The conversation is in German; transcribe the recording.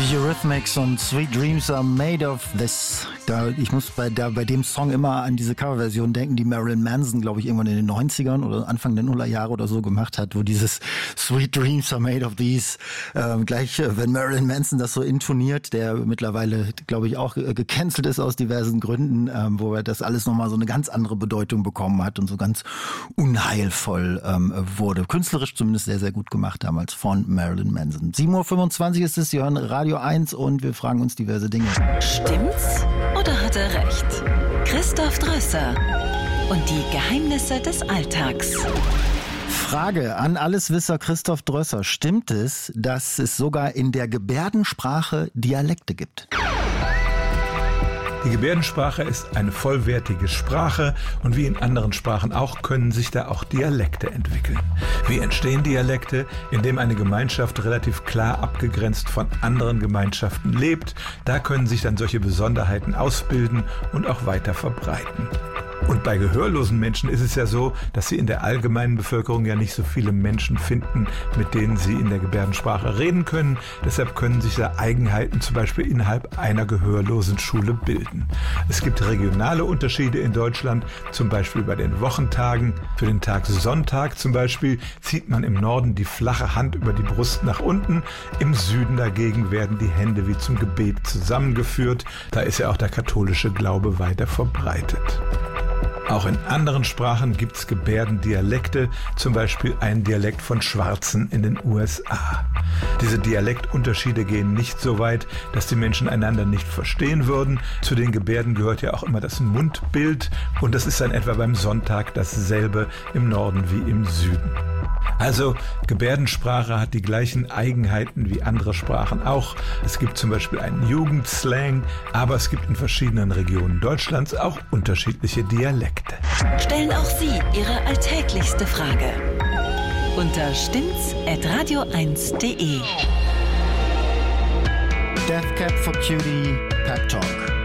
Die Eurythmics und Sweet Dreams are made of this. Ich muss bei dem Song immer an diese Coverversion denken, die Marilyn Manson, glaube ich, irgendwann in den 90ern oder Anfang der Nullerjahre oder so gemacht hat, wo dieses Sweet Dreams are made of these, wenn Marilyn Manson das so intoniert, der mittlerweile, glaube ich, auch gecancelt ist aus diversen Gründen, wo er das alles nochmal so eine ganz andere Bedeutung bekommen hat und so ganz unheilvoll wurde. Künstlerisch zumindest sehr, sehr gut gemacht damals von Marilyn Manson. 7.25 Uhr ist es, Sie hören Radio 1 und wir fragen uns diverse Dinge. Stimmt's oder hat er recht? Christoph Drösser und die Geheimnisse des Alltags. Frage an Alleswisser Christoph Drösser. Stimmt es, dass es sogar in der Gebärdensprache Dialekte gibt? Die Gebärdensprache ist eine vollwertige Sprache und wie in anderen Sprachen auch können sich da auch Dialekte entwickeln. Wie entstehen Dialekte? Indem eine Gemeinschaft relativ klar abgegrenzt von anderen Gemeinschaften lebt. Da können sich dann solche Besonderheiten ausbilden und auch weiter verbreiten. Und bei gehörlosen Menschen ist es ja so, dass sie in der allgemeinen Bevölkerung ja nicht so viele Menschen finden, mit denen sie in der Gebärdensprache reden können. Deshalb können sich da Eigenheiten zum Beispiel innerhalb einer gehörlosen Schule bilden. Es gibt regionale Unterschiede in Deutschland, zum Beispiel bei den Wochentagen. Für den Tag Sonntag zum Beispiel zieht man im Norden die flache Hand über die Brust nach unten. Im Süden dagegen werden die Hände wie zum Gebet zusammengeführt. Da ist ja auch der katholische Glaube weiter verbreitet. Auch in anderen Sprachen gibt es Gebärdendialekte, zum Beispiel ein Dialekt von Schwarzen in den USA. Diese Dialektunterschiede gehen nicht so weit, dass die Menschen einander nicht verstehen würden. Zu den Gebärden gehört ja auch immer das Mundbild und das ist dann etwa beim Sonntag dasselbe im Norden wie im Süden. Also Gebärdensprache hat die gleichen Eigenheiten wie andere Sprachen auch. Es gibt zum Beispiel einen Jugendslang, aber es gibt in verschiedenen Regionen Deutschlands auch unterschiedliche Dialekte. Stellen auch Sie Ihre alltäglichste Frage unter stimmt's@radio1.de. Death Cab for Cutie Pep Talk.